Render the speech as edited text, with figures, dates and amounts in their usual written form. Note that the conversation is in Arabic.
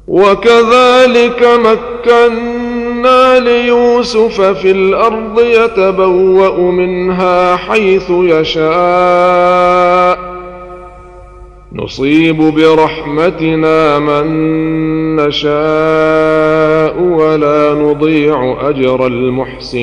وكذلك مكنا ليوسف في الأرض يتبوأ منها حيث يشاء نصيب برحمتنا من نشاء ولا نضيع أجر المحسنين.